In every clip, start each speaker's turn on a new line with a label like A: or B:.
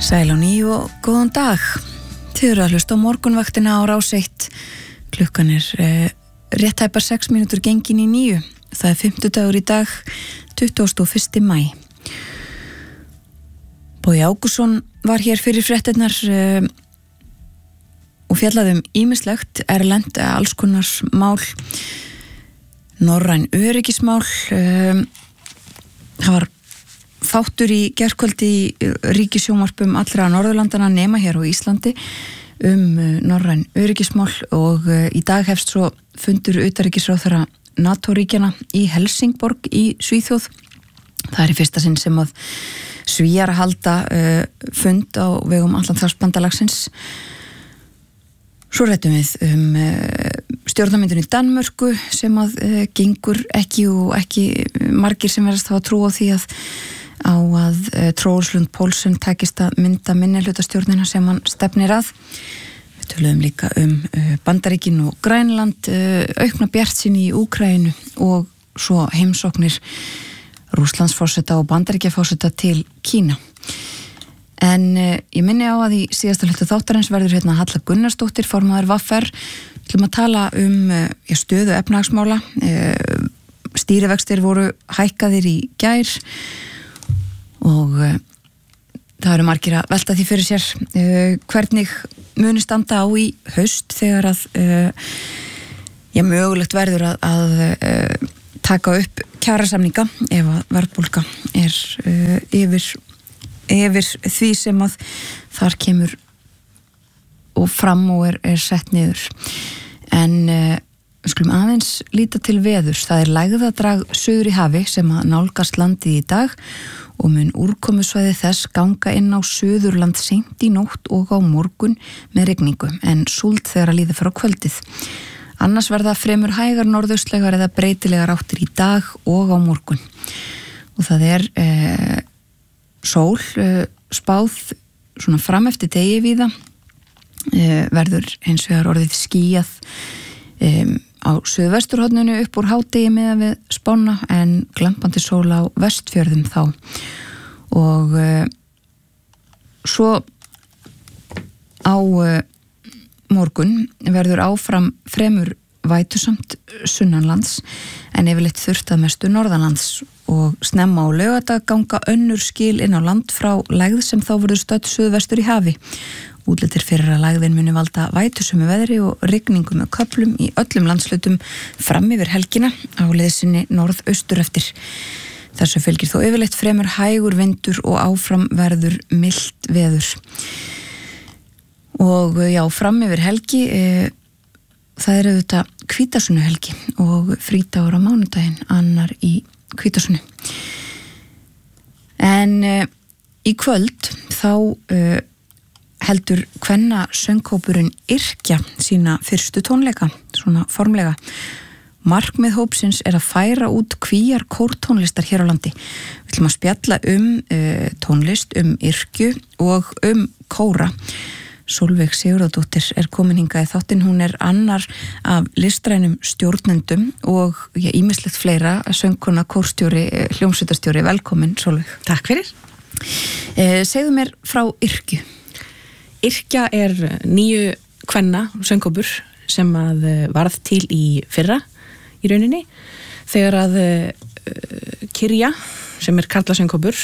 A: Sæl á ný og góðan dag. Þið eru að hlusta á morgunvaktina á Rás 1. Klukkan rétt tæpar 6 mínútur gengin í 9. Það 50 í dag, 21. maí. Bogi Ágússon var hér fyrir fréttirnar og fjallaði ýmislegt, erlend, alls konar mál, norræn öryggismál. Það var þáttur í gærkvöldi í ríkissjónvarpum allra Norðurlandana nema hér á Íslandi norræn öryggismál og í dag hefst svo fundur utanríkisráðherra NATO-ríkjana í Helsingborg í Svíþjóð. Það í fyrsta sinn sem að Svíar halda fund á vegum Atlantshafsbandalagsins. Svo ræddum við stjórnarmyndun í Danmörku sem að gengur ekki og ekki margir sem verðast hafa trú á því að Troels Lund Poulsen takist að mynda minnihlutastjórnina sem hann stefnir að. Við töluðum líka Bandaríkin og Grænland, aukna bjartsýni í Úkraínu og svo heimsóknir Rússlandsforseta og Bandaríkjaforseta til Kína. En ég minni á að í síðasta hluta þáttarins verður Halla Gunnarsdóttir, formaður VR. Við ætlum að tala stöðu efnahagsmála. Stýrivextir voru hækkaðir í gær og það eru margir að velta því fyrir sér hvernig muni standa á í haust þegar að mögulegt verður að taka upp kjarasamninga ef að verðbólga yfir því sem að þar kemur og fram og sett niður. En við skulum aðeins líta til veðurs. Það lægðadrag suður í hafi sem að nálgast landið í dag og mun úrkomusvæði þess ganga inn á Suðurland seint í nótt og á morgun með rigningu en súld þegar að líða fyrir á kvöldið. Annars verða fremur hægar norðaustlegar eða breytilegar áttir í dag og á morgun. Og það sól spáð svona fram eftir degi víða, verður hins vegar orðið skýjað á suðvesturhorninu upp úr hádegi miðað við spána en glampandi sól á Vestfjörðum þá. Og svo á morgun verður áfram fremur vætusamt sunnanlands en yfirleitt þurrt að mestu norðanlands og snemma á laugardag ganga önnur skil inn á land frá lægð sem þá verður stödd suðvestur í hafi. Útlitir fyrir að lægðin muni valda vætusömu veðri og rigningu með köflum í öllum landslutum fram yfir helgina á leiðsinni norðaustur eftir. Þessu fylgir þó yfirleitt fremur hægur vindur og áfram verður milt veður. Og fram yfir helgi, það auðvitað hvítasunnuhelgi og frídagur á mánudaginn, annar í hvítasunnu. En í kvöld þá heldur kvenna söngkópurinn Yrkja sína fyrstu tónleika, svona formlega. Markmið hópsins að færa út kvíar kórtónlistar hér á landi. Við ætlum að spjalla tónlist, Yrkju og kóra. Sólveig Sigurðardóttir komin hingað í þáttinn. Hún annar af listrænum stjórnendum og ýmislegt fleira, söngkona, kórstjóri, hljómsveitarstjóri. Velkomin, Sólveig.
B: Takk fyrir.
A: Segðu mér frá Yrkju.
B: Yrkja nýju kvenna söngkópur sem að varð til í fyrra í rauninni þegar að Kyrja sem karlasöngkópur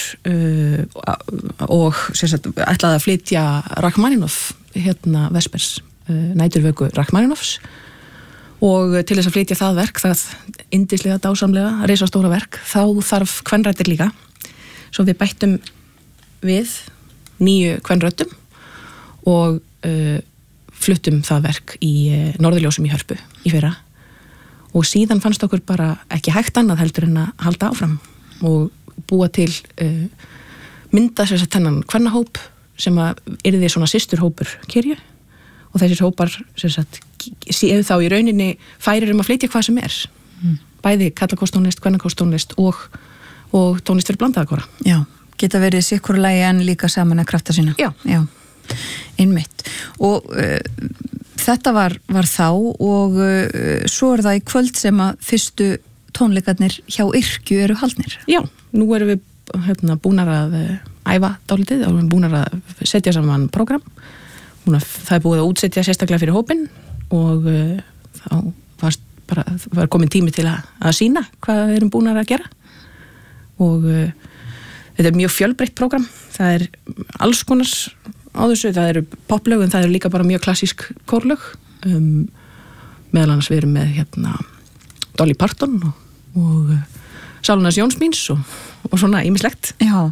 B: og ætlaði að flytja Rachmaninoff Vespers, næturvöku Rachmaninoffs og til þess að flytja það verk, það yndislega dásamlega, risastóra verk, þá þarf kvenrættir líka svo við bættum við 9 kvenröddum og fluttum það verk í Norðurljósum í Hörpu í fyrra og síðan fannst okkur bara ekki hægt annað heldur en að halda áfram og búa til mynda þennan kvennahóp sem að yrði svona systurhópur Kyrju og þessir hópar séu þá í rauninni færir að flytja hvað sem bæði karlakórstónlist, kvennakórstónlist og tónlist fyrir blandaða kóra.
A: Já, geta verið sikkur lagi en líka saman að krafta sína.
B: Já.
A: Einmitt. Og þetta var þá og svo það í kvöld sem að fyrstu tónleikarnir hjá Yrkju haldnir.
B: Já, nú erum við búnar að æfa dálítið og við erum búin að setja saman prógram. Það búið að útsetja sérstaklega fyrir hópinn og þá var komin tími til að sýna hvað við erum búin að gera og þetta mjög fjölbreytt prógram. Það alls konar á þessu, það eru poplög en það eru líka bara mjög klassísk kórlög. Meðal annars við erum með Dolly Parton og Salónas Jónsmíns og svona ýmislegt.
A: Já,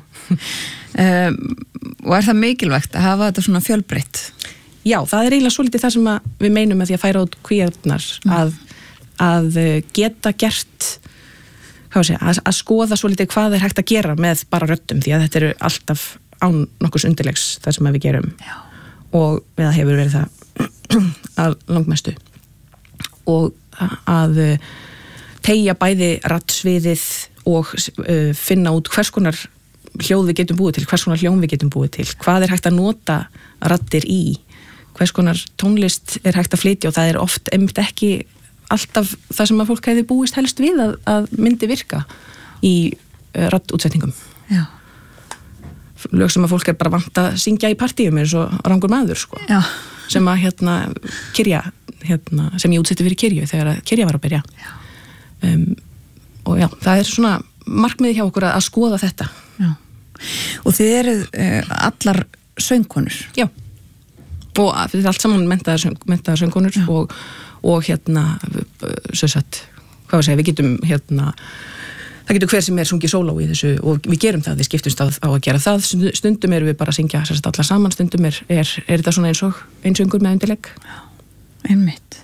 A: og það mikilvægt að hafa þetta svona fjölbreytt?
B: Já, það eiginlega svolítið það sem við meinum með því að færa út kvíarnar að geta gert að skoða svolítið hvað hægt að gera með bara röddum því að þetta eru alltaf án nokkurs undirlegs það sem við gerum. Já. Og það hefur verið það að langmestu og að teygja bæði raddsviðið og finna út hvers konar hljóð við getum búið til, hvers konar hljóm við getum búið til, hvað hægt að nota raddir í, hvers konar tónlist hægt að flytja og það oft einmitt ekki alltaf það sem að fólk hefði búist helst við að myndi virka í raddútsetningum. Já. Lög sem að fólk bara vant að syngja í partíum eins og Rangur maður sko. Já. Sem að Kyrja sem ég útsetti fyrir Kyrju þegar að Kyrja var að byrja. Já. Og já, það svona markmiði hjá okkur að skoða þetta. Já.
A: Og þið eruð allar söngkonur. Já.
B: Og þetta allt saman menntaðar söngkonur og sem sagt, hvað við getum það getur hver sem sungið sóló í þessu og við gerum það, við skiptumst á að gera það, stundum erum við bara að syngja sem sagt allar saman, stundum þetta svona eins og einsöngur með undirleik. Já,
A: einmitt.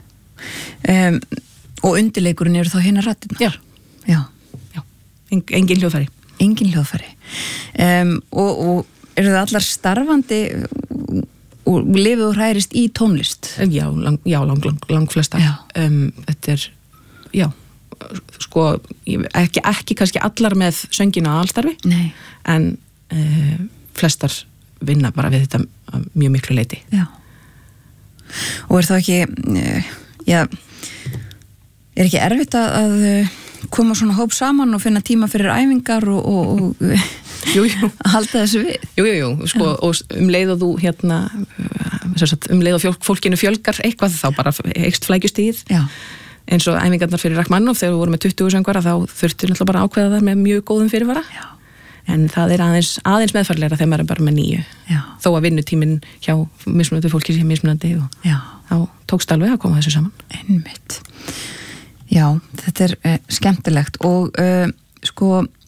A: Og undirleikurinn eru þá hinna raddirnar? Já.
B: Engin hljóðfæri.
A: Engin hljóðfæri. Og eru það allar starfandi og lifið og hræðist í tónlist?
B: Já, langflesta. Þetta já, sko, ekki kannski allar með söngina aðalstarfi. Nei. En flestar vinna bara við þetta mjög miklu leyti. Já. Og það ekki, ekki erfitt að koma svona hóp saman og finna tíma fyrir æfingar og jú.
A: halda þessu við?
B: Jú, sko, og leið og þú leið og fólkinu fjölgar eitthvað þá bara eykst flækjustigið. Já. Eins og æfingarnar fyrir Rachmaninoff þegar við vorum með 20 söngvara þá þurftu náttúrulega bara ákveða það með mjög góðum fyrirvara. Já. En það aðeins meðfærleira þegar maður bara með 9. Já. Þó að vinnutíminn hjá mismunandi fólki sé mismunandi og þá tókst alveg að koma þessu saman.
A: Einmitt. Já, þetta skemmtilegt og sko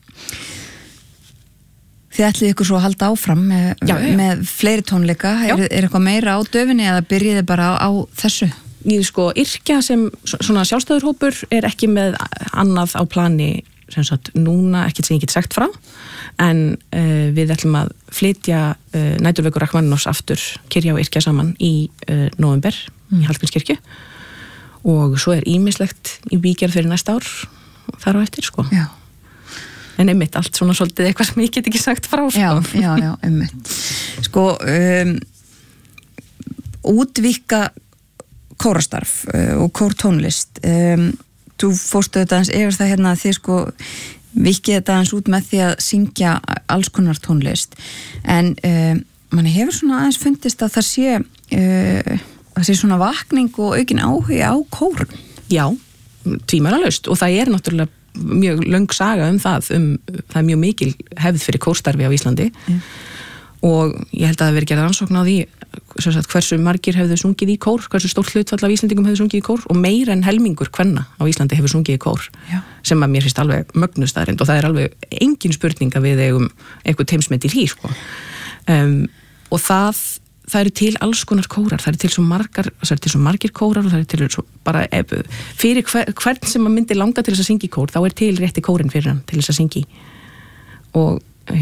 A: þið ætlið ykkur svo að halda áfram með fleiri tónleika. Er eitthvað meira á döfinni eða byrjiði bara á þessu?
B: Sko, Yrkja sem svona sjálfstæðurhópur ekki með annað á plani sem sagt núna, ekkert sem ég get sagt frá en við ætlum að flytja Næturveikur Rachmaninoffs aftur Kyrja og Yrkja saman í nóvember í Hallgrímskirkju og svo ýmislegt í bígerð fyrir næsta ár þar á eftir sko. Já. En einmitt allt svona svolítið eitthvað sem ég get ekki sagt frá sko.
A: Já, einmitt. Sko útvíkka kórastarf og kórtónlist. Þú fórstu þetta aðeins yfir það hérna að þið sko vikið þetta aðeins út með því að syngja alls konar tónlist en manni hefur svona aðeins fundist að það sé svona vakning og aukin áhuga á kórum.
B: Já, tvímælalaust og það náttúrulega mjög löng saga það er mjög mikil hefð fyrir kórstarfi á Íslandi og ég held að það verið gerð rannsókn á því hversu margir hefðu sungið í kór, hversu stórt hlutfall af Íslandingum hefðu sungið í kór og meira en helmingur kvenna á Íslandi hefur sungið í kór. Já. Sem að mér finnst alveg mögnustaðrind og það er alveg engin spurning að við eigum eitthvað heimsmet í því sko. Og það eru til alls konar kórar, það eru til svo margir kórar og það eru til svo bara fyrir hvern sem að myndi langa til þess að syngja í kór, þá til rétti kórinn fyrir hann til þess að syngja í og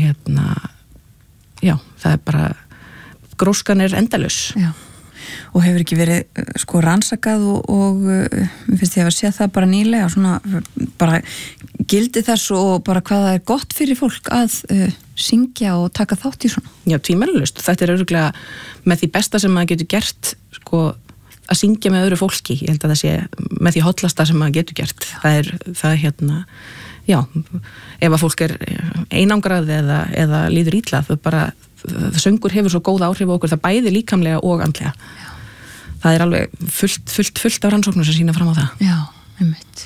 B: já, það bara gróskan endalaus. Já. Og hefur ekki verið sko rannsakað og mér finnst ég að sé það bara nýlega svona bara gildi þess og bara hvað það gott fyrir fólk að syngja og taka þátt í svona. Já, tvímælalaust. Þetta örugglega með því besta sem maður getur gert sko að syngja með öðru fólki. Ég held að það sé með því hollasta sem maður getur gert. Það já, ef að fólk einangrað eða líður illa, söngur hefur svo góð áhrif á okkur, það bæði líkamlega og andlega. Já. Það alveg fullt af rannsóknum sem sýna fram á það.
A: Já, einmitt.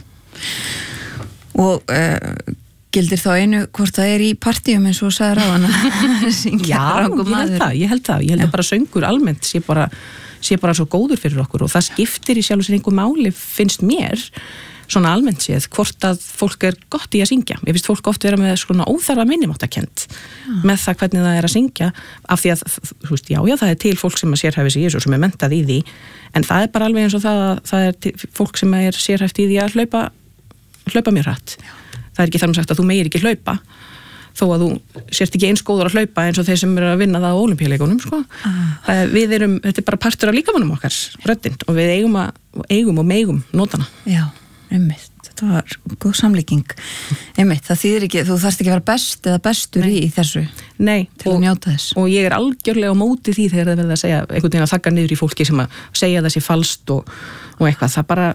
A: Og gildir þá einu hvort það í partíum eins og sagði ráðan að syngja rangur maður?
B: Já, ég held það. Ég held að bara söngur almennt sé bara svo góður fyrir okkur og það skiptir í sjálfu sér einhver máli, finnst mér, svona almennt séð, hvort að fólk gott í að syngja. Ég finnst fólk oft vera með svona óþarfa minnimáttakent með það hvernig það að syngja, af því að, þú veist, já, það til fólk sem sérhæfir sig í þessu, sem mentað í því, en það bara alveg eins og það fólk sem sérhæft í því að hlaupa mjög hratt. Það ekki þar með sagt að þú megir ekki hlaupa, þó að þú sért ekki eins góður að hlaupa eins og þeir sem að vinna það á Ólympíuleikunum, sko. Þetta bara partur af líkamanum okkar, röddin, og við eigum og megum nótana.
A: Já. Einmitt, þetta var góð samlíking. Einmitt, það þýðir ekki, þú þarft ekki að vera best eða bestur í þessu. Nei, til að njóta þess. Og ég algjörlega á móti því þegar það verður að segja einhvern veginn að þagga niður í fólki sem að segja það sé falskt og eitthvað. Það bara,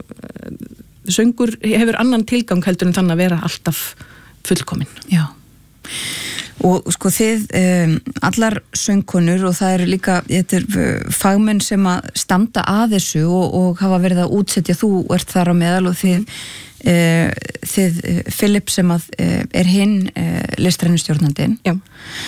A: söngur hefur annan tilgang heldur en þannig að vera alltaf fullkomin. Já. Og sko þið, allar söngkonur, og það líka, fagmenn sem að standa að þessu og hafa verið að útsetja, þú ert þar á meðal og þið Philip sem að hinn listrænustjórnandinn. Já.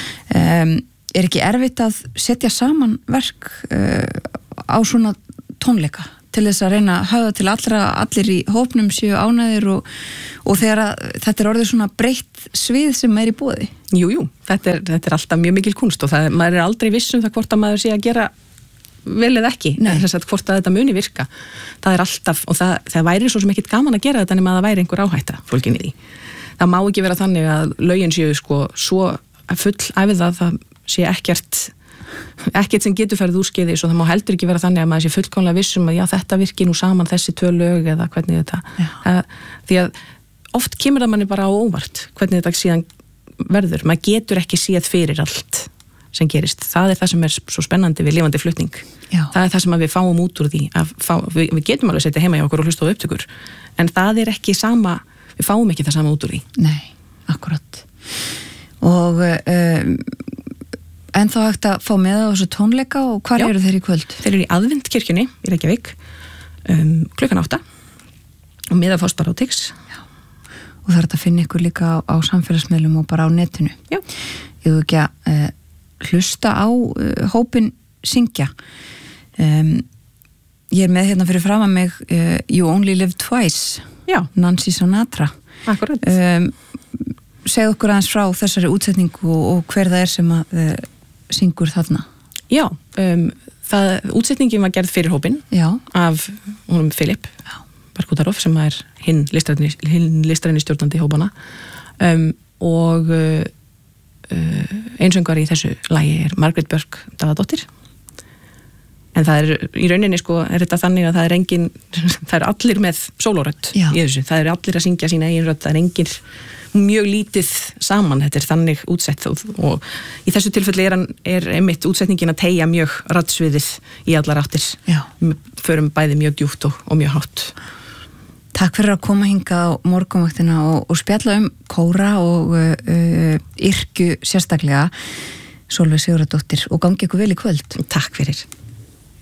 A: Ekki erfitt að setja saman verk á svona tónleika til þess að reyna að höfða til allir í hópnum séu ánægðir og þegar þetta orðið svona breytt svið sem í boði?
B: Jú, þetta alltaf mjög mikil kunst og maður aldrei viss það hvort að maður sé að gera vel eða ekki, þess að hvort að þetta muni virka. Það alltaf, og það væri svo sem ekkit gaman að gera þetta nema að það væri einhver áhætta fólkin í því. Það má ekki vera þannig að lögin séu sko svo full æfið að það sé ekkert sem getur farið úrskeiðis og það má heldur ekki vera þannig að maður sé fullkomlega vissum að já, þetta virki nú saman þessi tvö lög eða hvernig þetta því að oft kemur það manni bara á óvart hvernig þetta síðan verður, maður getur ekki séð fyrir allt sem gerist, það það sem svo spennandi við lifandi flutning, það það sem við fáum út úr því, við getum alveg að setja heima hjá okkur og hlusta á upptökur, en það ekki sama, við fáum ekki það sama út úr því.
A: Nei, akkurat. Og en þá hægt að fá með á þessu tónleika og hvar eru þeir í kvöld?
B: Þeir eru í Aðventkirkjunni í Reykjavík klukkan 8 og miða fást bara á Tix.
A: Og það að finna ykkur líka á samfélagsmiðlum og bara á netinu. Já. Ég þú ekki að hlusta á hópin syngja. Ég með hérna fyrir fram að mig You Only Live Twice. Já. Nancy Sinatra.
B: Akkurat.
A: Segðu okkur aðeins frá þessari útsetningu og hver það sem að syngur þarna.
B: Já, útsetningin var gerð fyrir hópin af honum Philip Barkútaroff sem hinn listræni stjórnandi hópana og einsöngvar í þessu lagi Margrét Björk Daðadóttir en það í rauninni sko þetta þannig að það engin, það allir með sólórödd í þessu, það allir að syngja sína eigin rödd, það engin mjög lítið saman, þetta þannig útsett og í þessu tilfelli einmitt útsetningin að teygja mjög raddsviðið í allar áttir. Förum bæði mjög djúpt og mjög hátt.
A: Takk fyrir að koma hingað á morgunvaktina og spjalla kóra og yrkju sérstaklega Sólveig Sigurðardóttir og gangi ykkur vel í kvöld.
B: Takk fyrir.